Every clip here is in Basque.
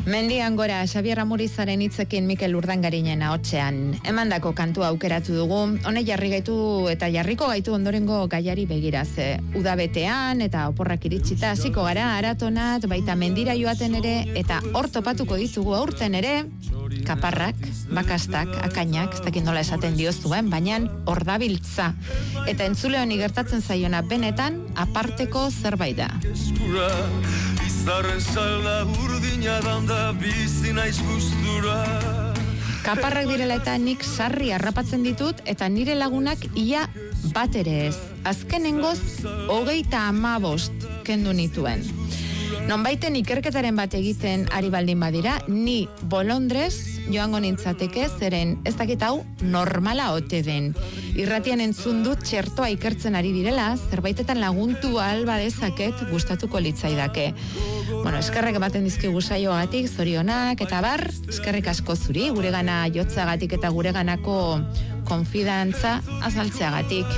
Mendian gora, Xabier Amurizaren hitzekin Mikel Urdangarinen ahotsean. Emandako kantua aukeratu dugu, hone jarri gaitu eta jarriko gaitu ondorengo gaiari begiraz. Udabetean eta oporrak iritsita hasiko gara aratonat, baita mendira joaten ere, eta hor topatuko ditugu aurten ere, kaparrak, bakastak, akainak, ez dakit nola esaten diozuen, baina hor dabiltza. Eta entzule honi gertatzen zaiona benetan, aparteko zerbait da. Kaparrak direla eta nik sarri harrapatzen ditut, eta nire lagunak ia bat ere ez. Azkenengoz, 35 kendu nituen. Nonbaiten ikerketaren bat egiten ari baldin badira, ni bolondrez joango nintzateke, zeren ez dakit hau normala ote den. Irratian entzun dut txertoa ikertzen ari direla, zerbaitetan laguntu alba dezaket gustatuko litzaidake. Bueno, eskerrek ematen dizkigu saioagatik, zorionak eta bar, eskerrik asko zuri, guregana jotzagatik eta gureganako konfidantza azaltzeagatik.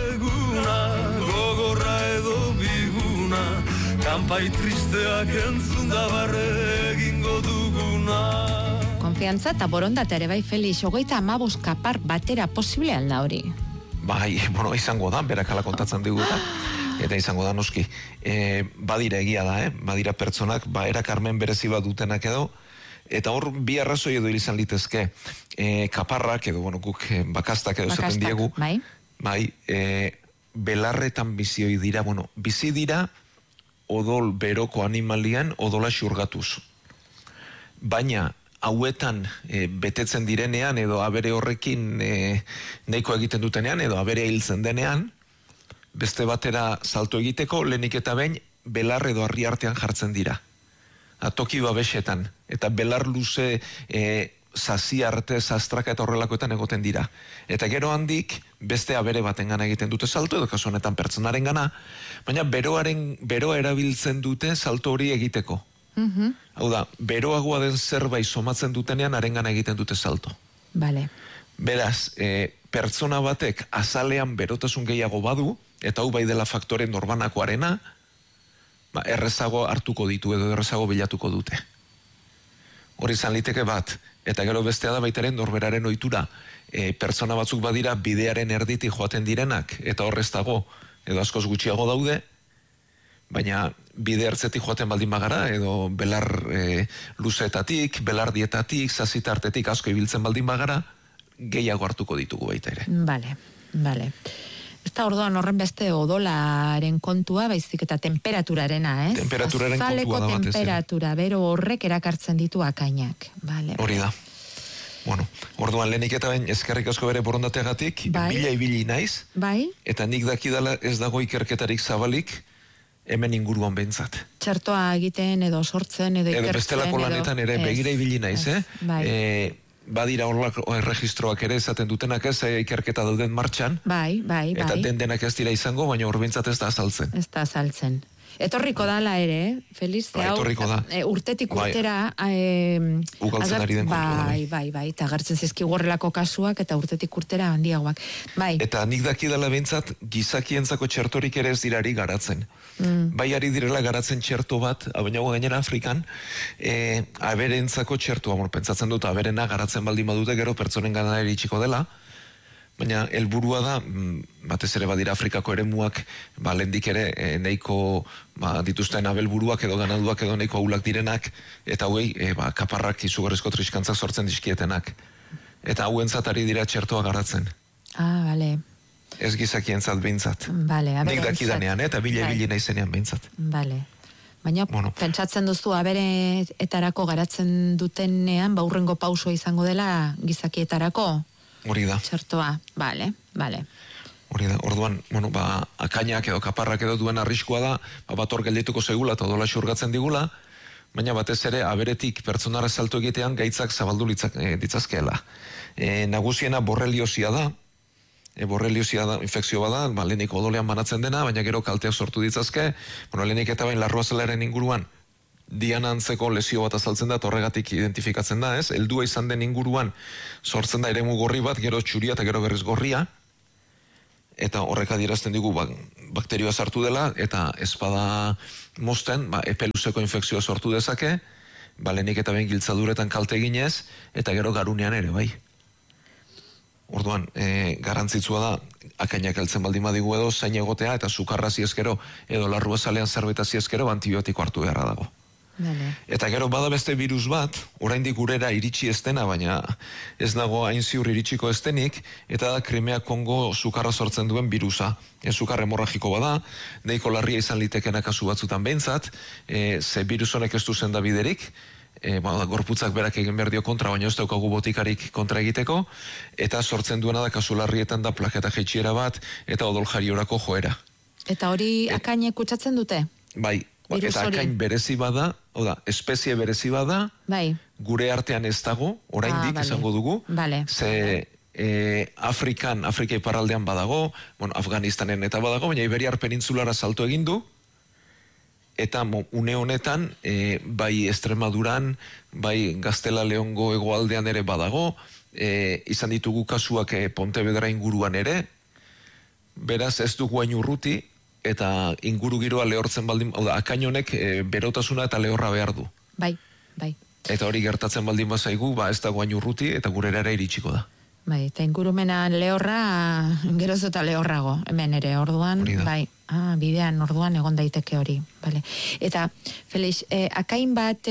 Kanpai tristeak entzunda barre egingo duguna. Konfiantza eta borondate ere bai, Felix, 35 kapar batera posible alda hori? Bai, bueno, izango da, berakala kontatzen diguta, eta izango da noski. Badira egia da, badira pertsonak, erakarmen berezi bat dutenak edo, eta hor bi arrazoi edo izan litezke, kaparrak edo, bueno, guk bakastak edo esaten diegu, bai, belarretan bizioi dira, bueno, bizi dira, odol beroko animalian odola xurgatuz. Baina, hauetan betetzen direnean, edo abere horrekin nahiko egiten dutenean, edo abere hiltzen denean, beste batera salto egiteko, lehenik eta behin, belar edo harri artean jartzen dira. Toki babesetan, eta belar luze zazi arte, zastraka eta horrelakoetan egoten dira. Eta gero handik, beste abere baten gana egiten dute salto, edo kasu honetan pertsonaren gana, baina beroa erabiltzen dute salto hori egiteko. Hau da, beroagoa den zerbait somatzen dutenean, haren gana egiten dute salto. Vale. Beraz, pertsona batek azalean berotasun gehiago badu, eta hau bai dela faktore norbanakoarena, errezago hartuko ditu edo errezago bilatuko dute. Hori izan liteke bat, eta gero bestea da baitaren norberaren ohitura. Pertsona batzuk badira bidearen erditik joaten direnak, eta horrez dago, edo askoz gutxiago daude, baina bide ertzetik joaten baldin bagara, edo belar luzeetatik, belardietatik, zazitartetik asko ibiltzen baldin bagara, gehiago hartuko ditugu baita ere. Bale. Ez da orduan horren beste odolaren kontua, baizik eta temperaturarena, ez? Temperaturaren kontua da batez. Azaleko temperatura, bero horrek erakartzen ditu akainak. Hori da. Bueno, orduan lehenik eta bain eskerrik asko bere borondateagatik, bila ibili naiz, eta nik dakidala ez dago ikerketarik zabalik, hemen inguruan behintzat. Txertoa egiten edo sortzen edo ikertzen. Edo bestelako lanetan ere begira ibili naiz, badira horrelako erregistroak ere esaten dutenak ez, ikerketa dauden martxan. Bai. Eta denak ez dira izango, baina hor behintzat ez da azaltzen. Ez da azaltzen. Etorriko dala ere, Feliz, etorriko da. Urtetik urtera ugaltzen ari den kontua da. Bai, eta agertzen zizkigu horrelako kasuak eta urtetik urtera handiagoak. Bai. Eta nik dakidala behintzat gizakientzako txertorik ere ez dirari garatzen. Bai ari direla garatzen txerto bat, baina gainera Afrikan, aberentzako txertoa, pentsatzen dut aberena garatzen baldin badute gero pertsonen gana iritsiko dela, baina helburua da, batez ere badira Afrikako eremuak, lehendik ere nahiko dituzten abelburuak edo ganaduak edo nahiko ahulak direnak, eta hauei kaparrak izugarrizko triskantzak sortzen dizkietenak. Eta hauentzat ari dira txertoa garatzen. Bale. Ez gizakientzat behintzat. Nik dakidanean, eta bile naizenean behintzat. Bale. Baina, pentsatzen duzu, abereetarako garatzen dutenean, hurrengo pausoa izango dela gizakietarako? Hori da. Txertoa, bale. Hori da, orduan, akainak edo kaparrak edo duen arriskua da, bat hor geldituko zegula eta odola xurgatzen digula, baina batez ere aberetik pertsonara salto egitean gaitzak zabaldu ditzazkeela. Nagusiena borreliosia da, borreliosia da, infekzio bada, lehenik odolean banatzen dena, baina gero kalteak sortu ditzazke, lehenik eta bain larruazelaren inguruan, dianantzeko lesio bat azaltzen da, horregatik identifikatzen da, ez? Heldua izan den inguruan sortzen da eremu gorri bat, gero txuria eta gero berriz gorria, eta horrek adierazten digu bakterioa sartu dela, eta espada mozten, epe luzeko infekzioa sortu dezake, lehenik eta behin giltzaduretan kalte eginez, eta gero garunean ere, bai. Orduan, garrantzitsua da, akainak heltzen baldin badigu edo, zain egotea, eta sukarra ziezkero, edo larrua zalean zerbait ziezkero, antibiotiko hartu beharra dago. Vale. Eta gero bada beste virus bat, oraindik gurera iritsi ez dena, baina ez dago hain ziur iritsiko ez denik, eta da Krimea Kongo sukarra sortzen duen virusa. Sukar hemorragiko bada, nahiko larria izan litekena kasu batzutan behintzat, ze virus honek ez du sendabiderik, gorputzak berak egin behar dio kontra, baina ez daukagu botikarik kontra egiteko, eta sortzen duena da kasu larrietan da plaketa jaitsiera bat, eta odoljariorako joera. Eta hori akainek kutsatzen dute? Bai. Eta akain berezi bada, espezie berezi bada, bai. Gure artean ez dago, oraindik esango dugu, ze Afrika iparraldean badago, Afganistanen eta badago, baina Iberiar penintzulara salto egin du, eta une honetan, bai Extremaduran, bai Gaztela Leongo hegoaldean ere badago, izan ditugu kasuak Pontevedra inguruan ere, beraz ez dugu hain urruti, eta inguru giroa lehortzen baldin, akain honek berotasuna eta lehorra behar du. Bai. Eta hori gertatzen baldin bazaigu, ez dago hain urruti, eta gurera ere iritsiko da. Bai, eta ingurumena lehorra, geroz eta lehorrago, hemen ere, orduan, bai, bidean, orduan egon daiteke hori. Vale. Eta, Felix, akain bat,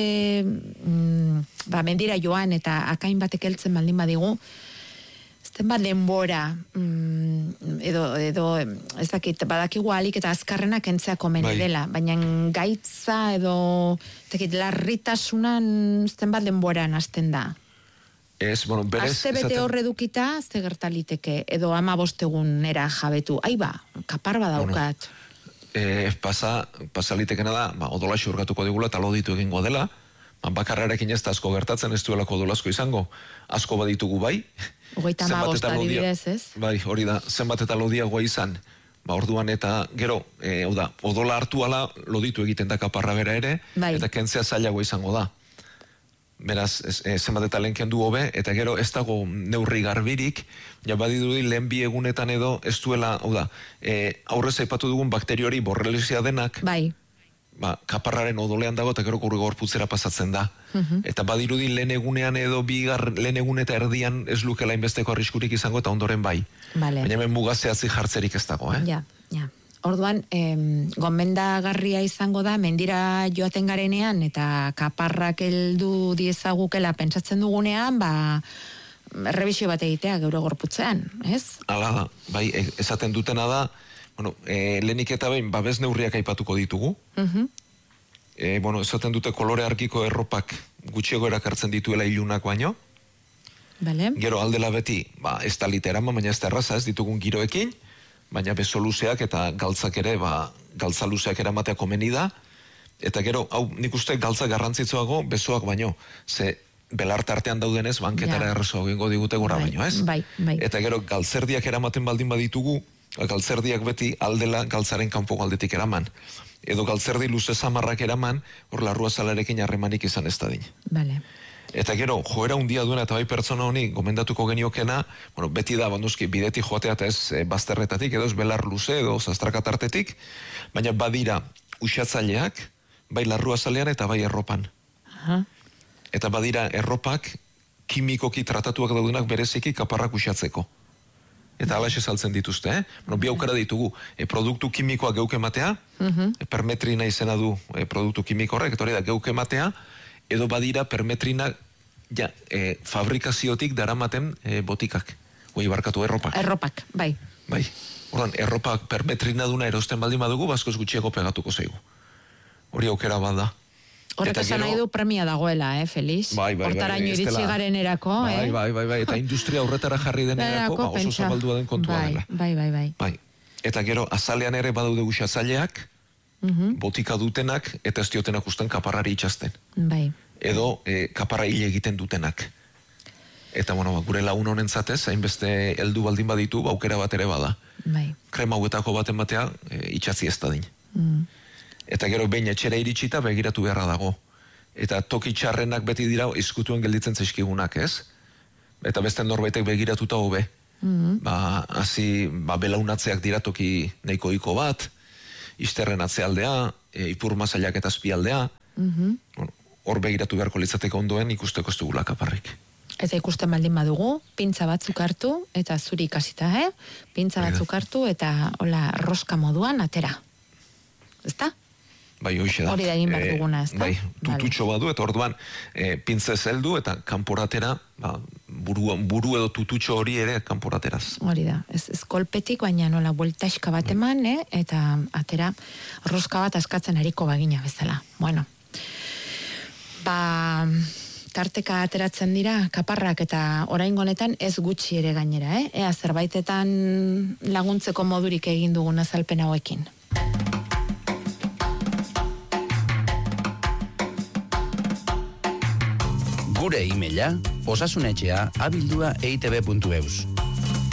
mendira joan, eta akain batek heltzen baldin badigu, zenbat denbora, edo ez dakit, badakigu alik eta azkarrenak entzea komeni dela, baina gaitza edo, larritasunan zenbat denboran hasten da? Berez... Aste bete horre dukita, ze gertaliteke, edo 15 egunera jabetu. Aiba, kapar badaukat. Pasa litekena da, odola xurgatuko digula eta loditu egingo dela, bakarrarekin ez da asko gertatzen, ez duelako odolazko izango, asko baditugu bai. 35 adibidez, ez? Bai, hori da, zenbat eta lodiagoa izan, orduan eta gero, odola hartu ala loditu egiten da kaparra bera ere, eta kentzea zailagoa izango da. Beraz, zenbat eta lehen kendu hobe, eta gero ez dago neurri garbirik, ja badidudi lehen bi egunetan edo ez duela, aurrez aipatu dugun bakteriori borrelizia denak, kaparraren odolean dago eta gero gure gorputzera pasatzen da. Eta badirudi lehen egunean edo lehen egun eta erdian ez lukela inbesteko arriskurik izango eta ondoren bai. Baina hemen mugazeatzi jartzerik ez dago, Ja. Orduan, gomendagarria izango da, mendira joaten garenean eta kaparrak heldu diezagukela pentsatzen dugunean, errebisio bat egitea geure gorputzean, ez? Hala da, bai, esaten dutena da, lehenik eta behin, babes neurriak aipatuko ditugu. Esaten dute kolore argiko erropak gutxiago erakartzen dituela ilunak baino. Gero aldela beti, ez da literama, baina ez da erraza, ez ditugun giroekin, baina beso luzeak eta galtzak ere, galtza luzeak eramatea komeni da. Eta gero, nik uste galtza garrantzitsuago besoak baino, ze belarte artean daudenez, banketara errezo egingo digute gora baino, ez? Eta gero, galtzerdiak eramaten baldin baditugu, galtzerdiak beti aldela galtzaren kanpoko aldetik eraman. Edo galtzerdi luze zamarrak eraman, hor larrua zalarekin harremanik izan ez dadin. Eta gero, joera hundia duena eta bai pertsona honi gomendatuko geniokena, beti da, banduzki, bidetik joatea eta ez bazterretatik, edo ez belar luze, edo zastrakatartetik, baina badira usatzaileak, bai larrua zalean eta bai erropan. Eta badira erropak kimikoki tratatuak daudenak bereziki kaparrak usatzeko. Eta alaxe saltzen dituzte, bi aukera ditugu, produktu kimikoa geuke matea, permetrina izena du produktu kimiko horrek, eta hori da geuke matea, edo badira permetrina fabrikaziotik daramaten botikak, barkatu erropak. Erropak, bai. Bai, ordan, erropak permetrina duna erosten baldin badugu, baskoz gutxiago pegatuko zaigu. Hori aukera bada. Horrek esan nahi du premia dagoela, Felix? Hortaraino iritsi garen erako, Bai, eta industria horretara jarri den erako, oso zabaldua den kontua dela. Bai. Eta gero, azalean ere badaude usatzaileak, botika dutenak, eta ez diotenak usten kaparrari itxasten. Edo kaparra hile egiten dutenak. Eta, gure laun honen zatez, hainbeste heldu baldin baditu, aukera bat ere bada. Krema hauetako baten batea, itxatzi ez dadin. Eta gero behin etxera iritsita begiratu beharra dago. Eta toki txarrenak beti dira izkutuen gelditzen zaizkigunak, ez? Eta beste norbaitek begiratuta hobe. Belaunatzeak dira toki nahiko iko bat, izterren atzealdea, ipur mazailak eta azpialdea. hor begiratu beharko litzateke ondoen ikusteko ez dugula kaparrik. Eta ikusten baldin badugu, pintza batzuk hartu, eta zuri ikasita, pintza batzuk hartu, eta hola roska moduan atera. Ezta? Bai, hoxe da. Hori da egin behar duguna, ezta? Bai, tututxo badu, eta orduan pintza ez heldu, eta kanporatera, buru edo tututxo hori ere kanporateraz. Hori da, ez kolpetik, baina nola bueltaxka bat eman, eta atera roska bat askatzen ariko bagina bezala. Bueno, tarteka ateratzen dira kaparrak eta oraingo honetan ez gutxi ere gainera, ea zerbaitetan laguntzeko modurik egin dugun azalpen hauekin. Gure e-maila osasunetxea@eitb.eus.